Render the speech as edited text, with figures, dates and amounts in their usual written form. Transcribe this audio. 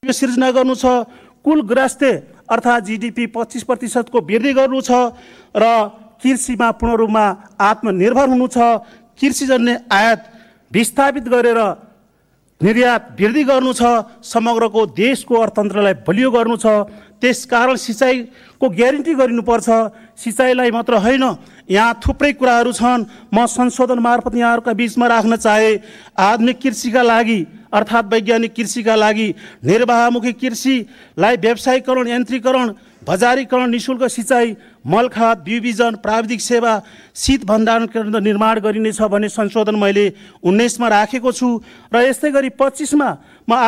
सिर्जना गर्नु छ, कुल गृहस्थ अर्थात् जीडीपी 25% को वृद्धि गर्नु छ र कृषिमा पूर्ण रूपमा आत्मनिर्भर हुनु छ। कृषिजन्य आयात विस्थापित गरेर निर्यात वृद्धि गर्नु छ। समग्रको देशको अर्थतन्त्रलाई बलियो गर्नु छ। त्यसकारण सिँचाइको ग्यारेन्टी गरिनुपर्छ। सिँचाइलाई मात्र होइन, यहाँ थुप्रै कुराहरू छन्। म संशोधन मार्फत यहाँहरूका बिचमा राख्न चाहे। आधुनिक कृषिका लागि अर्थात् वैज्ञानिक कृषिका लागि निर्वाहमुखी कृषिलाई व्यावसायीकरण, यन्त्रीकरण, बजारीकरण, निःशुल्क सिँचाइ, मलखाद, बिउ बिजन, प्राविधिक सेवा, शीत भण्डारण केन्द्र निर्माण गरिनेछ भन्ने संशोधन मैले 19 मा राखेको छु र यस्तै गरी 25 मा म